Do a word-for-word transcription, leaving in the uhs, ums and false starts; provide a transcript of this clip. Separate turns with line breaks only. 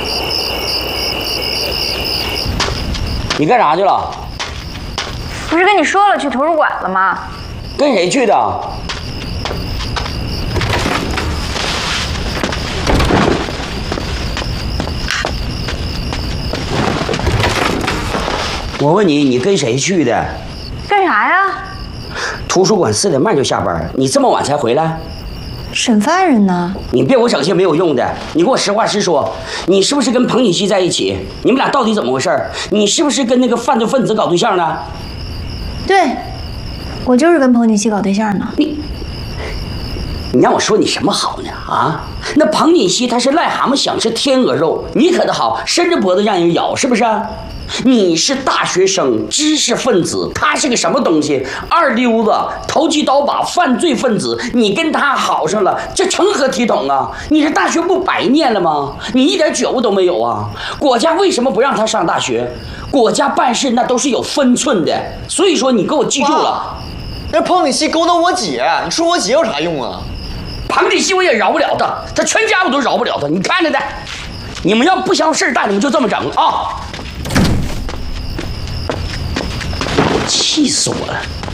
你干啥去了？
不是跟你说了去图书馆了吗？
跟谁去的？我问你，你跟谁去的？
干啥呀？
图书馆四点半就下班，你这么晚才回来？
审犯人呢？
你别给我整些没有用的，你给我实话实说，你是不是跟彭锦熙在一起？你们俩到底怎么回事？你是不是跟那个犯罪分子搞对象呢？
对，我就是跟彭锦熙搞对象呢。
你，你让我说你什么好呢？啊，那彭锦熙他是癞蛤蟆想吃天鹅肉，你可倒好，伸着脖子让人咬，是不是？你是大学生，知识分子，他是个什么东西？二流子，投机倒把，犯罪分子。你跟他好上了，这成何体统啊？你这大学不白念了吗？你一点觉悟都没有啊！国家为什么不让他上大学？国家办事那都是有分寸的。所以说，你给我记住了。
那彭锦熙勾搭我姐，你说我姐有啥用啊？
彭锦熙我也饶不了他，他全家我都饶不了他。你看着的，你们要不想事儿大，你们就这么整啊！气死我了！